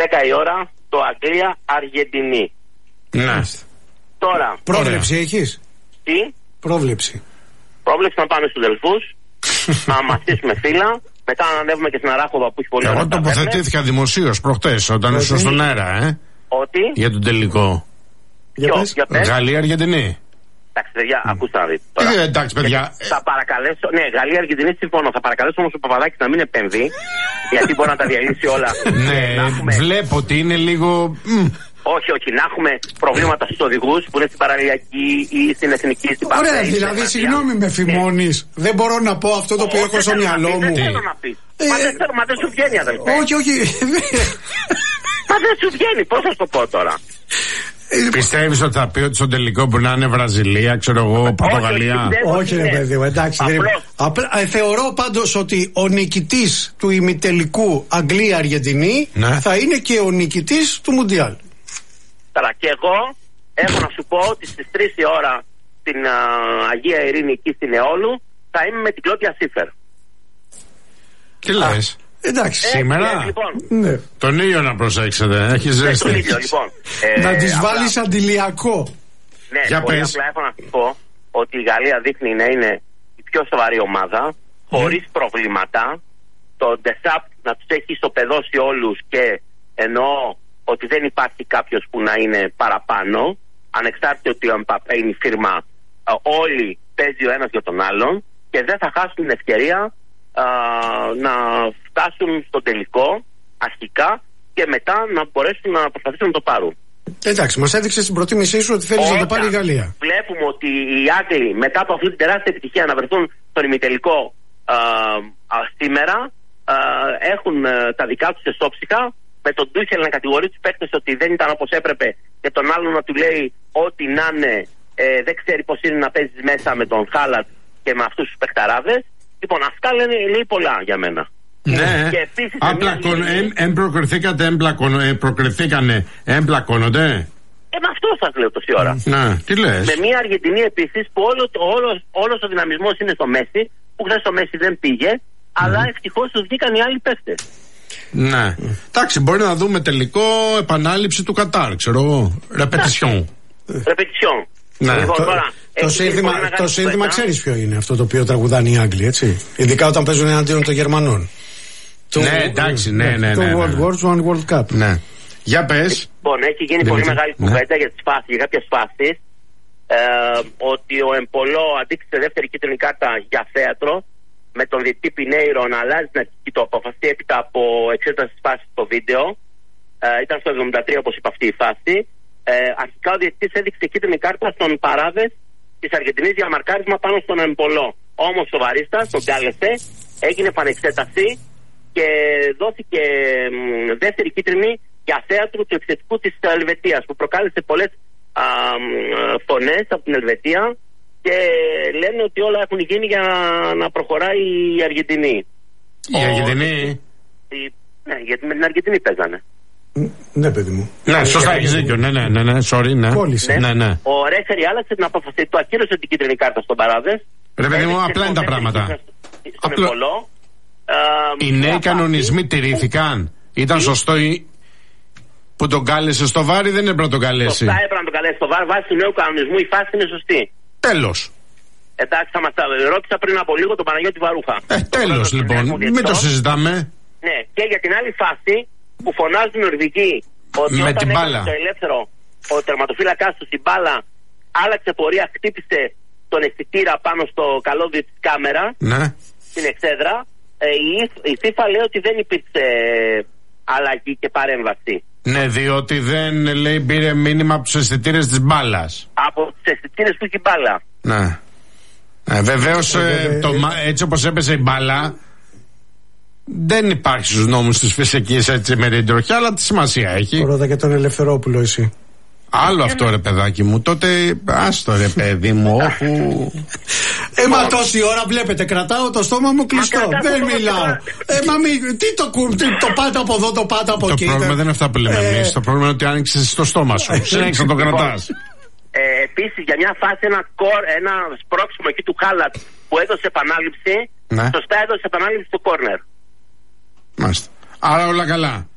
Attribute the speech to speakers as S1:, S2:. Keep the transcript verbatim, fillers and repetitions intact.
S1: δέκα η ώρα το Αγγλία-Αργεντινή.
S2: Ναι.
S3: Τώρα. Πρόβλεψη έχεις?
S1: Τι?
S3: Πρόβλεψη.
S1: Πρόβλεψη να πάμε στους Δελφούς, να μαθήσουμε φύλλα, μετά να ανέβουμε και στην Αράχοβα που έχει πολύ ωραία.
S2: Εγώ τοποθετήθηκα δημοσίως προχτές όταν ήσουν στον αέρα, ε.
S1: Ότι?
S2: Για τον τελικό.
S1: Για πες.
S2: Γαλλία-Αργεντινή.
S1: Εντάξει, παιδιά, mm. ακούστε να δείτε.
S2: Ε, εντάξει, παιδιά.
S1: Θα παρακαλέσω. Ναι, Γαλλία-Αργεντινή συμφωνώ. Θα παρακαλέσω όμως ο Παπαδάκης να μην επενδύει, γιατί μπορεί να τα διαλύσει όλα.
S2: Ναι, έχουμε... βλέπω ότι είναι λίγο.
S1: Όχι, όχι, να έχουμε προβλήματα στους οδηγούς που είναι στην παραλιακή ή στην εθνική, στην παραλιακή.
S3: Ωραία, δηλαδή, συγγνώμη με φημώνεις. Ναι. Δεν μπορώ να πω αυτό το οποίο έχω στο μυαλό μου.
S1: Δεν θέλω να πεις. Μα δεν θέλω, μα δεν σου βγαίνει, αδελφέ.
S3: Όχι, όχι.
S1: Μα δεν σου βγαίνει, πώς θα σου το πω τώρα.
S2: Πιστεύεις ότι θα πει ότι στο τελικό μπορεί να είναι Βραζιλία, ξέρω εγώ, Πορτογαλία?
S3: Όχι, ρε παιδί μου, εντάξει. Απλά, ε, θεωρώ πάντως ότι ο νικητής του ημιτελικού Αγγλία-Αργεντινή ναι. θα είναι και ο νικητής του Μουντιάλ.
S1: Τώρα, και εγώ έχω να σου πω ότι στις τρεις η ώρα στην α, Αγία Ειρήνη εκεί στην Εόλου θα είμαι με την Κλώδια Σίφερ.
S2: Τι λες?
S3: Εντάξει,
S1: ε,
S2: σήμερα.
S1: Ε, λοιπόν.
S3: Ναι.
S2: Τον ήλιο να προσέξετε, έχει ζέστη.
S1: Ναι, ήλιο, λοιπόν.
S3: ε, να τις απλά... βάλεις αντιλιακό.
S1: Ναι,
S2: για
S1: πολύ
S2: πες.
S1: απλά έχω να σου πω ότι η Γαλλία δείχνει να είναι η πιο σοβαρή ομάδα, χωρίς mm. προβλήματα. Το Ντεσάπ να τους έχει ισοπεδώσει όλους και εννοώ ότι δεν υπάρχει κάποιος που να είναι παραπάνω, ανεξάρτητα ότι ο Εμπαπέ είναι η φίρμα, όλοι παίζει ο ένας για τον άλλον και δεν θα χάσουν την ευκαιρία α, να φτάσουν στο τελικό αρχικά και μετά να μπορέσουν να προσπαθήσουν να το πάρουν.
S3: Εντάξει, μας έδειξε στην προτίμησή σου ότι θέλεις να το πάρει η Γαλλία.
S1: Βλέπουμε ότι οι Άγγλοι μετά από αυτή την τεράστια επιτυχία να βρεθούν στον ημιτελικό α, α, σήμερα α, έχουν α, τα δικά τους εσόψυχα, με τον Τούχελ να κατηγορεί τους παίκτες ότι δεν ήταν όπως έπρεπε και τον άλλον να του λέει ότι να είναι, ε, δεν ξέρει πώς είναι να παίζεις μέσα με τον Χάλαντ και με αυτούς τους παιχταράδες. Λοιπόν, αυτά λένε, λέει πολλά για μένα.
S2: Ναι,
S1: και επίσης
S2: εμπροκριθήκατε, εμπλακώνονται, εμπλακώνονται.
S1: Ε, με αυτό σας λέω τόση ώρα.
S2: Ναι, τι λες?
S1: Με μια Αργεντινή επίσης που όλο, όλο, όλος ο δυναμισμός είναι στο Μέση, που χθες το Μέση δεν πήγε, mm. αλλά ευτυχώς τους βγήκαν οι άλλοι παίκτες.
S2: Ναι. Εντάξει, μπορεί να δούμε τελικό επανάληψη του Κατάρ, ξέρω εγώ. Ρεπετισιόν.
S1: Ρεπετισιόν.
S2: Ναι.
S1: Λοιπόν,
S3: το,
S1: τώρα,
S3: το σύνθημα, το σύνθημα ξέρεις ποιο είναι αυτό το οποίο τραγουδάνε οι Άγγλοι, έτσι. Ειδικά όταν παίζουν εναντίον των Γερμανών.
S2: Ναι, εντάξει, ναι, ναι, ναι.
S3: Το World Wars, One World Cup.
S2: Ναι. Για πες.
S1: Λοιπόν, έχει γίνει πολύ μεγάλη κουβέντα για τις φάσεις, για κάποιες φάσεις. Ε, ότι ο Εμπολό αντίκρισε δεύτερη κίτρινη κάρτα για θέατρο, με τον διαιτητή Πινέιρο να αλλάζει την αρχική του απόφαση έπειτα από εξέταση της φάσης στο βίντεο. Ε, ήταν στο εβδομήντα τρία όπως είπα αυτή η φάση. Ε, αρχικά ο διαιτητής έδειξε κίτρινη κάρτα στον παράδες της Αργεντινής για μαρκάρισμα πάνω στον Εμπολό. Όμως ο βαρίστας τον κάλεσε, έγινε επανεξέταση και δόθηκε μ, δεύτερη κίτρινη για θέατρο του επιθετικού της Ελβετίας που προκάλεσε πολλές α, μ, φωνές από την Ελβετία. Και λένε ότι όλα έχουν γίνει για να προχωράει η Αργεντινή.
S2: Η Αργεντινή?
S1: Η... Ναι, γιατί με την Αργεντινή παίζανε.
S3: Ναι, παιδί μου.
S2: Ναι, σωστά, έχεις δίκιο. Ναι, ναι, ναι, ναι, sorry, ναι.
S3: Κόλλησε.
S2: Ναι, ναι.
S1: Ο Ρέφερη άλλαξε την απόφαση, του ακύρωσε την κίτρινη κάρτα στον παράδες.
S2: Ρε παιδί μου, απλά είναι τα πράγματα.
S1: Στον Εμπολό.
S2: Οι νέοι κανονισμοί τηρήθηκαν. Ήταν σωστό που τον κάλεσε στο βάρ ή δεν έπρεπε να τον καλέσει?
S1: Σωστά έπρεπε να τον καλέσει στο βάρ. Βάσει του νέου κανονισμού η φάση είναι σωστή.
S2: Τέλος.
S1: Εντάξει, θα μας τα ρώτησα πριν από λίγο τον Παναγιώτη Βαρούχα.
S2: Ε, τέλος λοιπόν. Μην το συζητάμε.
S1: Ναι, και για την άλλη φάση που φωνάζουν οι Νορβηγοί ότι
S2: με
S1: όταν
S2: την μπάλα.
S1: Το ελεύθερο, ο τερματοφύλακας του στην μπάλα άλλαξε πορεία, χτύπησε τον αισθητήρα πάνω στο καλώδιο της κάμερα,
S2: ναι.
S1: στην εξέδρα. Ε, η, η FIFA λέει ότι δεν υπήρξε αλλαγή και παρέμβαση.
S2: Ναι, διότι δεν λέει πήρε μήνυμα από τους αισθητήρες της μπάλας.
S1: Από τους αισθητήρες που έχει μπάλα.
S2: Ναι. Ε, βεβαίως ε, το, έτσι όπως έπεσε η μπάλα δεν υπάρχει στους νόμους της φυσικής έτσι με την τροχιά, αλλά τη σημασία έχει.
S3: Ρώτα και τον Ελευθερόπουλο εσύ.
S2: Άλλο αυτό ρε παιδάκι μου. Τότε άστο ρε παιδί μου. Όχου.
S3: Ε, μα τόση ώρα βλέπετε, κρατάω το στόμα μου κλειστό. Δεν μιλάω. Ε, μα μη, τι το κουρ, το πάτε από εδώ, το πάτε από εκεί.
S2: Το πρόβλημα δεν είναι αυτά που λέμε εμείς. Το πρόβλημα είναι ότι άνοιξες το στόμα σου. Συνέχισε να το κρατάς.
S1: Ε, επίσης για μια φάση ένα, κορ, ένα σπρώξιμο εκεί του Χάλατ που έδωσε επανάληψη,
S2: ναι.
S1: Σωστά έδωσε επανάληψη στο κόρνερ.
S2: Μάλιστα. Άρα όλα καλά.